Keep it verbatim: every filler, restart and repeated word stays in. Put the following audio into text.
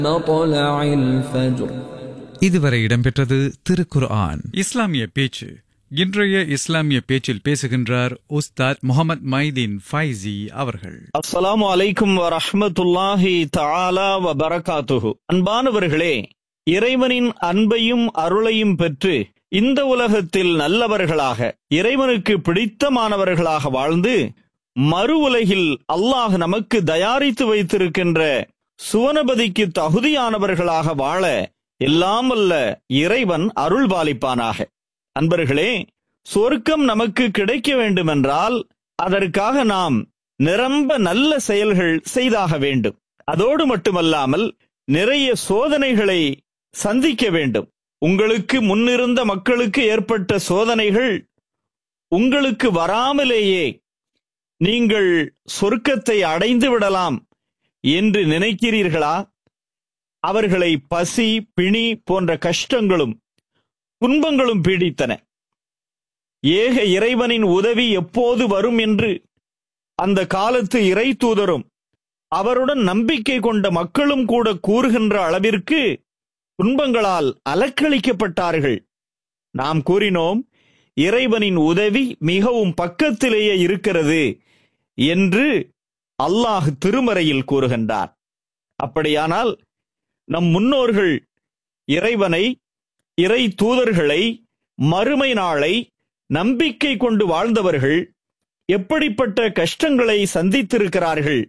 مطلع الفجر. இதுவரை இடம்பெற்றது திருக்குர்ஆன் இஸ்லாமிய பேச்சு. இன்றைய இஸ்லாமிய பேச்சில் பேசுகின்றார் உஸ்தாத் முகமது மைதீன் ஃபைசி அவர்கள். அஸ்ஸலாமு அலைக்கும் வரஹ்மத்துல்லாஹி தஆலா வ பரகாத்துஹு. அன்பானவர்களே, இறைவனின் அன்பையும் அருளையும் பெற்று இந்த உலகத்தில் நல்லவர்களாக, இறைவனுக்கு பிடித்தமானவர்களாக வாழ்ந்து மறு உலகில் அல்லாஹ் நமக்கு தயாரித்து வைத்திருக்கின்ற சுவனபதிக்கு தகுதியானவர்களாக வாழ எல்லாம் வல்ல இறைவன் அருள் பாலிப்பானாக. அன்பர்களே, சொர்க்கம் நமக்கு கிடைக்க வேண்டுமென்றால் அதற்காக நாம் நிரம்ப நல்ல செயல்கள் செய்தாக வேண்டும். அதோடு மட்டுமல்லாமல் நிறைய சோதனைகளை சந்திக்க வேண்டும். உங்களுக்கு முன்னிருந்த மக்களுக்கு ஏற்பட்ட சோதனைகள் உங்களுக்கு வராமலேயே நீங்கள் சொர்க்கத்தை அடைந்து விடலாம் என்று நினைக்கிறீர்களா? அவர்களை பசி, பிணி போன்ற கஷ்டங்களும் துன்பங்களும் பீடித்தன. ஏக இறைவனின் உதவி எப்போது வரும் என்று அந்த காலத்து இறை தூதரும் அவருடன் நம்பிக்கை கொண்ட மக்களும் கூட கூறுகின்ற அளவிற்கு துன்பங்களால் அலக்களிக்கப்பட்டார்கள். நாம் கூறினோம், இறைவனின் உதவி மிகவும் பக்கத்திலேயே இருக்கிறது என்று அல்லாஹ் திருமறையில் கூறுகின்றார். அப்படியானால் நம் முன்னோர்கள் இறைவனை, இறை தூதர்களை, மறுமை நாளை நம்பிக்கை கொண்டு வாழ்ந்தவர்கள் எப்படிப்பட்ட கஷ்டங்களை சந்தித்திருக்கிறார்கள்